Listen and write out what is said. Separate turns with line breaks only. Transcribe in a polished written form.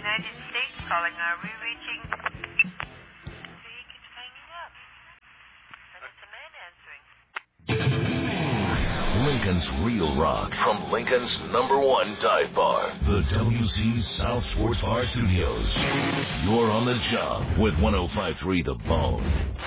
United States calling. Are we reaching? See, he keeps hanging up. And it's a man answering.
Lincoln's Real Rock from Lincoln's #1 dive bar, the WC South Sports Bar Studios. You're on the job with 105.3 The Bone.